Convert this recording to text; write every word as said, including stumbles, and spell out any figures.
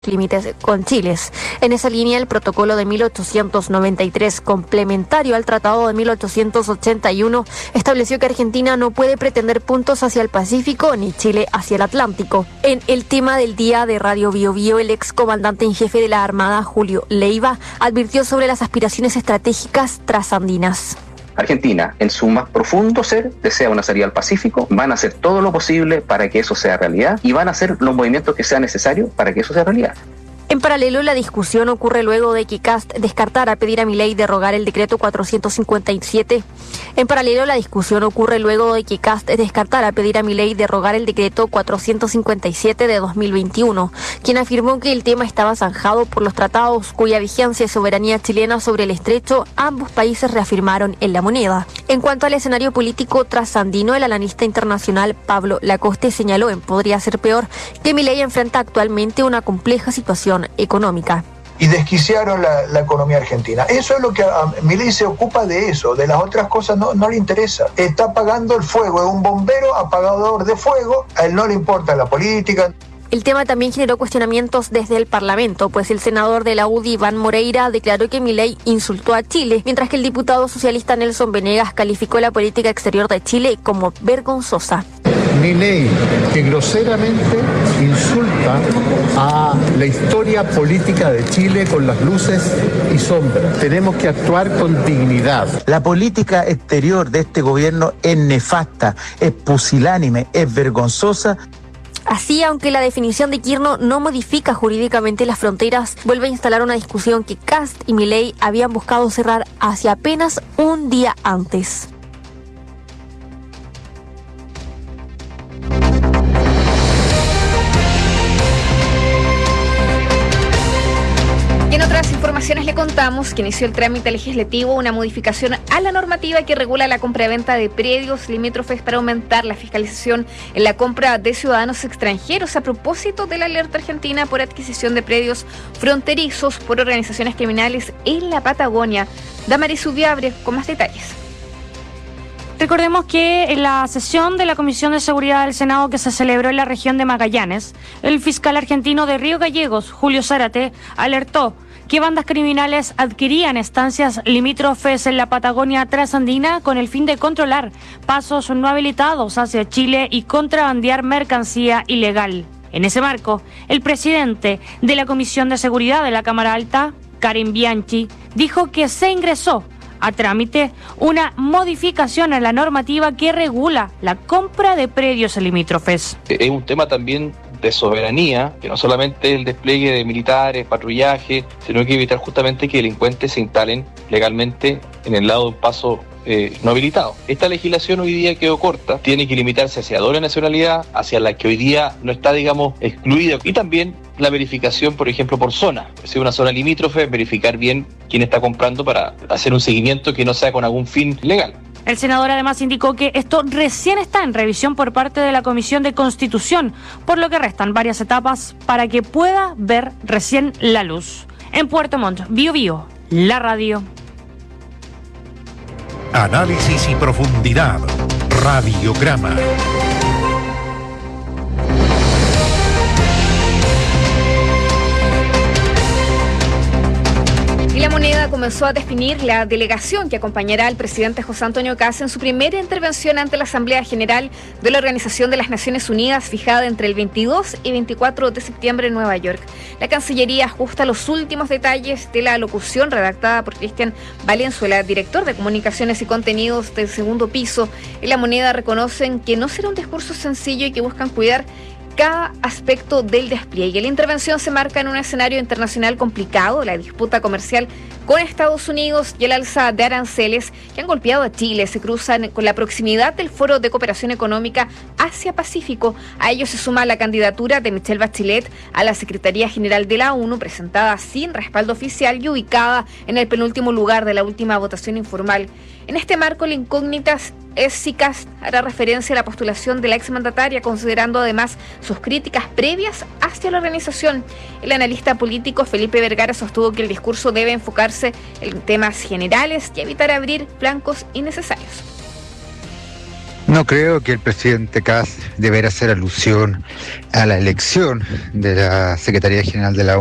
límites con Chile. En esa línea, el protocolo de mil ochocientos noventa y tres, complementario al Tratado de mil ochocientos ochenta y uno, estableció que Argentina no puede pretender puntos hacia el Pacífico ni Chile hacia el Atlántico. En el tema del día de Radio Bio Bio, el ex comandante en jefe de la Armada, Julio Leiva, advirtió sobre las aspiraciones estratégicas trasandinas. Argentina, en su más profundo ser, desea una salida al Pacífico, van a hacer todo lo posible para que eso sea realidad y van a hacer los movimientos que sean necesarios para que eso sea realidad. En paralelo, la discusión ocurre luego de que Kast descartara pedir a Milei derogar el decreto cuatrocientos cincuenta y siete. En paralelo, la discusión ocurre luego de que Kast descartara pedir a Milei derogar el decreto cuatrocientos cincuenta y siete de dos mil veintiuno, quien afirmó que el tema estaba zanjado por los tratados cuya vigencia y soberanía chilena sobre el estrecho ambos países reafirmaron en la moneda. En cuanto al escenario político trasandino, el analista internacional Pablo Lacoste señaló en Podría Ser Peor que Milei enfrenta actualmente una compleja situación económica. Y desquiciaron la, la economía argentina. Eso es lo que a Milei se ocupa de eso, de las otras cosas no, no le interesa. Está apagando el fuego, es un bombero apagador de fuego, a él no le importa la política. El tema también generó cuestionamientos desde el Parlamento, pues el senador de la U D I, Iván Moreira, declaró que Milei insultó a Chile, mientras que el diputado socialista Nelson Venegas calificó la política exterior de Chile como vergonzosa. Milei, que groseramente insulta a la historia política de Chile con las luces y sombras. Tenemos que actuar con dignidad. La política exterior de este gobierno es nefasta, es pusilánime, es vergonzosa. Así, aunque la definición de Kirchner no modifica jurídicamente las fronteras, vuelve a instalar una discusión que Kast y Milei habían buscado cerrar hace apenas un día antes. Y en otras informaciones le contamos que inició el trámite legislativo una modificación a la normativa que regula la compra-venta de predios limítrofes para aumentar la fiscalización en la compra de ciudadanos extranjeros a propósito de la alerta argentina por adquisición de predios fronterizos por organizaciones criminales en la Patagonia. Damaris Ubiabre con más detalles. Recordemos que en la sesión de la Comisión de Seguridad del Senado que se celebró en la región de Magallanes, el fiscal argentino de Río Gallegos, Julio Zárate, alertó que bandas criminales adquirían estancias limítrofes en la Patagonia trasandina con el fin de controlar pasos no habilitados hacia Chile y contrabandear mercancía ilegal. En ese marco, el presidente de la Comisión de Seguridad de la Cámara Alta, Karen Bianchi, dijo que se ingresó a trámite una modificación a la normativa que regula la compra de predios limítrofes. Es un tema también de soberanía, que no solamente el despliegue de militares, patrullaje, sino que evitar justamente que delincuentes se instalen legalmente en el lado de un paso eh, no habilitado. Esta legislación hoy día quedó corta, tiene que limitarse hacia doble nacionalidad, hacia la que hoy día no está, digamos, excluida, y también la verificación, por ejemplo, por zona. Si es una zona limítrofe, verificar bien quién está comprando para hacer un seguimiento que no sea con algún fin legal. El senador además indicó que esto recién está en revisión por parte de la Comisión de Constitución, por lo que restan varias etapas para que pueda ver recién la luz. En Puerto Montt, Bio Bio, la radio. Análisis y profundidad. Radiograma. Y la moneda comenzó a definir la delegación que acompañará al presidente José Antonio Kast en su primera intervención ante la Asamblea General de la Organización de las Naciones Unidas, fijada entre el veintidós y veinticuatro de septiembre en Nueva York. La Cancillería ajusta los últimos detalles de la locución redactada por Cristian Valenzuela, director de Comunicaciones y Contenidos del Segundo Piso. En la moneda reconocen que no será un discurso sencillo y que buscan cuidar cada aspecto del despliegue. La intervención se marca en un escenario internacional complicado, la disputa comercial con Estados Unidos y el alza de aranceles que han golpeado a Chile se cruzan con la proximidad del Foro de Cooperación Económica Asia-Pacífico. A ello se suma la candidatura de Michelle Bachelet a la Secretaría General de la ONU, presentada sin respaldo oficial y ubicada en el penúltimo lugar de la última votación informal. En este marco, la incógnita es si Kast hará referencia a la postulación de la exmandataria, considerando además sus críticas previas hacia la organización. El analista político Felipe Vergara sostuvo que el discurso debe enfocarse en temas generales y evitar abrir flancos innecesarios. No creo que el presidente Kast debiera hacer alusión a la elección de la Secretaría General de la